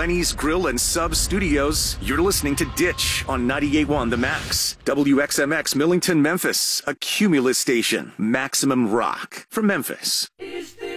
Lenny's Grill and Sub Studios, you're listening to Ditch on 98.1 The Max. WXMX Millington, Memphis, a Cumulus station. Maximum rock from Memphis. Is